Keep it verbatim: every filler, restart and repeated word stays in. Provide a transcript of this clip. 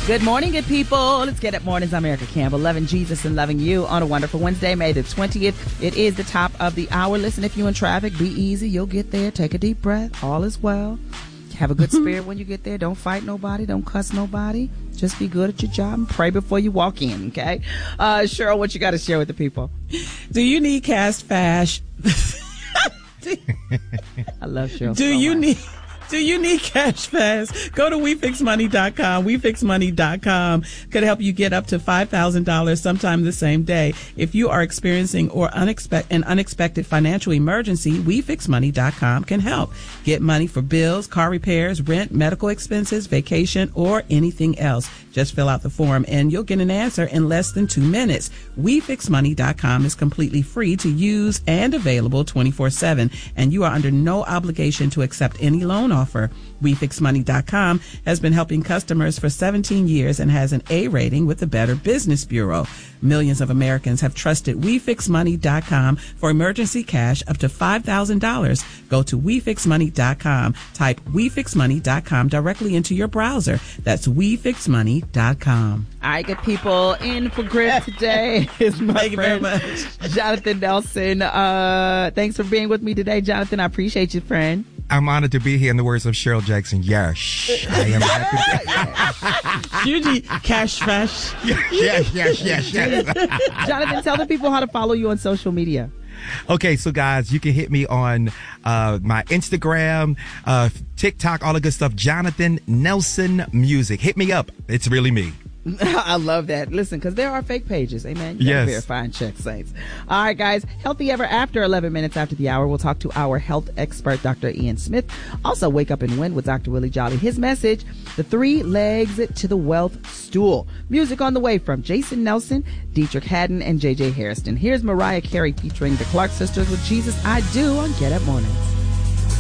Good morning, good people. Let's get up mornings. I'm Erica Campbell, loving Jesus and loving you on a wonderful Wednesday, May the twentieth. It is the top of the hour. Listen, if you're in traffic, be easy. You'll get there. Take a deep breath. All is well. Have a good spirit when you get there. Don't fight nobody. Don't cuss nobody. Just be good at your job and pray before you walk in, okay? Uh, Cheryl, what you got to share with the people? Do you need cash fast? I love Cheryl. Do so you much. need... Do you need cash fast? Go to we fix money dot com. we fix money dot com could help you get up to five thousand dollars sometime the same day. If you are experiencing or unexpect- an unexpected financial emergency, we fix money dot com can help. Get money for bills, car repairs, rent, medical expenses, vacation, or anything else. Just fill out the form and you'll get an answer in less than two minutes. we fix money dot com is completely free to use and available twenty-four seven, and you are under no obligation to accept any loan offer. we fix money dot com has been helping customers for seventeen years and has an A rating with the Better Business Bureau. Millions of Americans have trusted we fix money dot com for emergency cash up to five thousand dollars. Go to we fix money dot com. Type we fix money dot com directly into your browser. That's we fix money dot com. All right, good people. In for Griff today is my Thank friend you very much. Jonathan Nelson. Uh, thanks for being with me today, Jonathan. I appreciate you, friend. I'm honored to be here. In the words of Cheryl Jackson, yes, I am happy. You need cash fast. Yes, yes, yes, yes. Jonathan, tell the people how to follow you on social media. Okay, so guys, you can hit me on uh, my Instagram, uh, TikTok, all the good stuff. Jonathan Nelson Music. Hit me up. It's really me. I love that. Listen, because there are fake pages. Amen. You yes. verify and check, saints. All right, guys. Healthy Ever After, eleven minutes after the hour. We'll talk to our health expert, Doctor Ian Smith. Also, Wake Up and Win with Doctor Willie Jolly. His message, the three legs to the wealth stool. Music on the way from Jason Nelson, Dietrich Haddon, and J J Hairston. Here's Mariah Carey featuring the Clark Sisters with Jesus I Do on Get Up Mornings.